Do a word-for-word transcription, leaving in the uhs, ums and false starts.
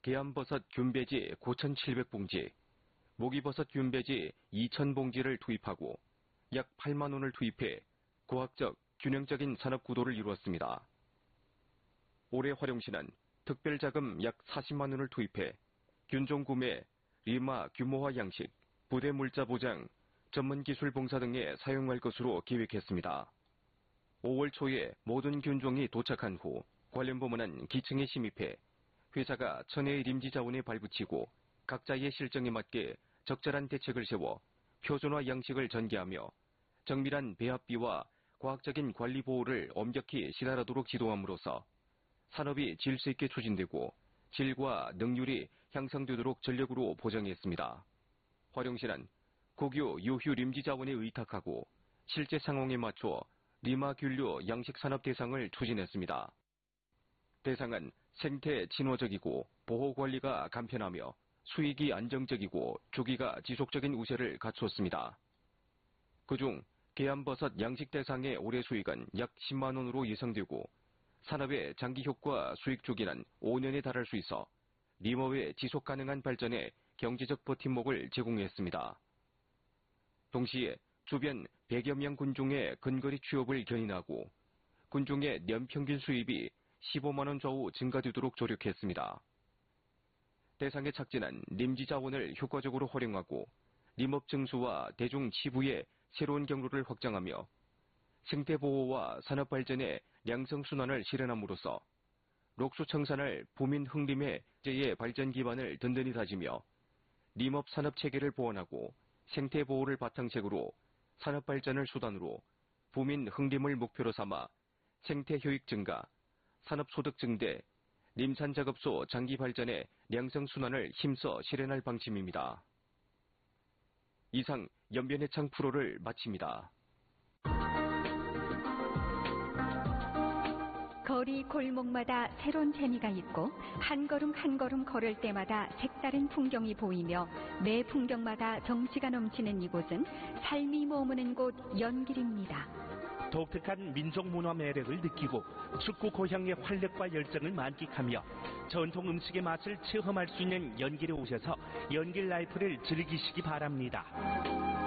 계암버섯 균배지 구천칠백 봉지, 목이버섯 균배지 이천 봉지를 투입하고 약 팔만 원을 투입해 고학적, 균형적인 산업구도를 이루었습니다. 올해 화룡시는 특별자금 약 사십만 원을 투입해 균종구매, 리마 규모화 양식, 부대 물자 보장, 전문기술 봉사 등에 사용할 것으로 계획했습니다. 오월 초에 모든 균종이 도착한 후 관련 부문은 기층에 심입해 회사가 천혜의 림지 자원에 발붙이고 각자의 실정에 맞게 적절한 대책을 세워 표준화 양식을 전개하며 정밀한 배합비와 과학적인 관리 보호를 엄격히 시달하도록 지도함으로써 산업이 질서 있게 추진되고 질과 능률이 향상되도록 전력으로 보장했습니다. 화룡시는 국유 유휴 림지 자원에 의탁하고 실제 상황에 맞춰 리마 균류 양식 산업 대상을 추진했습니다. 대상은 생태 친화적이고 보호 관리가 간편하며 수익이 안정적이고 주기가 지속적인 우세를 갖췄습니다. 그중 계암버섯 양식 대상의 올해 수익은 약 십만 원으로 예상되고 산업의 장기 효과 수익 주기는 오 년에 달할 수 있어 리머의 지속 가능한 발전에 경제적 버팀목을 제공했습니다. 동시에 주변 백여 명 군종의 근거리 취업을 견인하고 군종의 연평균 수입이 십오만 원 좌우 증가되도록 조력했습니다. 대상의 착지는 림지 자원을 효과적으로 활용하고 림업 증수와 대중 치부의 새로운 경로를 확장하며 생태보호와 산업발전의 양성순환을 실현함으로써 록수 청산을 부민 흥림의 제의 발전 기반을 든든히 다지며 림업 산업체계를 보완하고 생태보호를 바탕책으로 산업발전을 수단으로 부민 흥림을 목표로 삼아 생태효익 증가, 산업소득 증대, 림산작업소 장기 발전의 양성순환을 힘써 실현할 방침입니다. 이상 연변해창 프로를 마칩니다. 거리 골목마다 새로운 재미가 있고 한 걸음 한 걸음 걸을 때마다 색다른 풍경이 보이며 매 풍경마다 정취가 넘치는 이곳은 삶이 머무는 곳 연길입니다. 독특한 민족 문화 매력을 느끼고 축구 고향의 활력과 열정을 만끽하며 전통 음식의 맛을 체험할 수 있는 연길에 오셔서 연길 라이프를 즐기시기 바랍니다.